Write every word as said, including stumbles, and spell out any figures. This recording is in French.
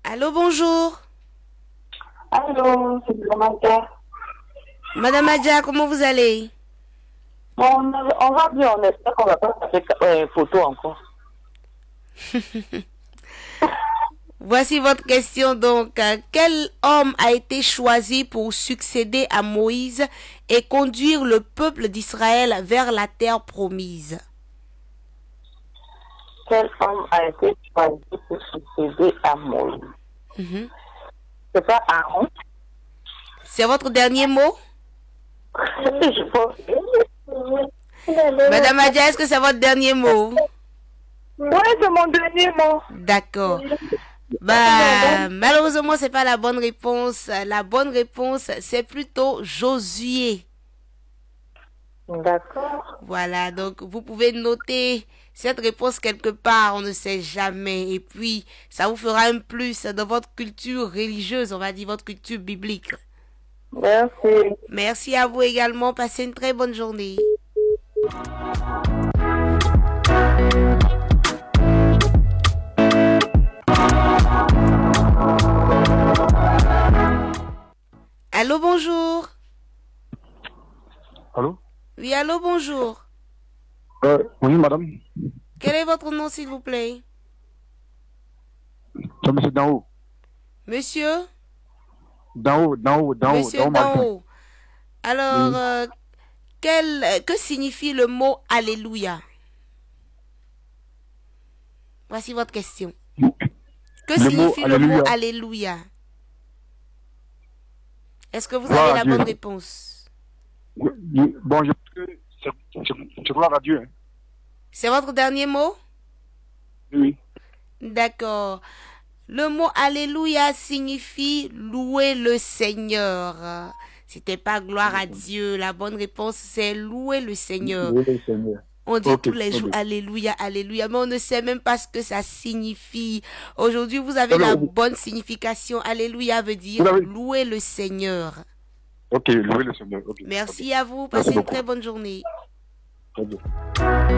Allô, bonjour. Allô, c'est Madame. Madame Adja, comment vous allez? On, on va bien, on espère qu'on va pas passer euh, photo encore. Voici votre question donc. Quel homme a été choisi pour succéder à Moïse et conduire le peuple d'Israël vers la terre promise? Quel homme a été choisi pour succéder à Moïse? Mm-hmm. C'est pas Aaron? C'est votre dernier mot? Je pense. Madame Adja, est-ce que c'est votre dernier mot? Oui, c'est mon dernier mot. D'accord. Bah, malheureusement, c'est pas la bonne réponse. La bonne réponse, c'est plutôt Josué. D'accord. Voilà, donc vous pouvez noter cette réponse quelque part, on ne sait jamais. Et puis, ça vous fera un plus dans votre culture religieuse, on va dire votre culture biblique. Merci. Merci à vous également. Passez une très bonne journée. Allô, bonjour. Allô? Oui, allô, bonjour. Euh, oui, madame. Quel est votre nom, s'il vous plaît? C'est monsieur d'en haut. Monsieur? D'en haut, d'en haut, d'en haut. Monsieur d'en haut. Alors, oui. euh, quel, que signifie le mot Alléluia? Voici votre question. Que le signifie mot le Alléluia. mot Alléluia? Est-ce que vous gloire avez la Dieu. bonne réponse? Bon, je je gloire à Dieu. C'est votre dernier mot? Oui. D'accord. Le mot Alléluia signifie louer le Seigneur. C'était pas gloire à Dieu. La bonne réponse, c'est louer le Seigneur. Louer le Seigneur. On dit okay, tous les jours okay. Alléluia, Alléluia, mais on ne sait même pas ce que ça signifie. Aujourd'hui, vous avez la bonne signification. Alléluia veut dire avez... louer le Seigneur. Ok, louer le Seigneur. Okay. Merci okay. à vous. Passez une très bonne journée. Okay.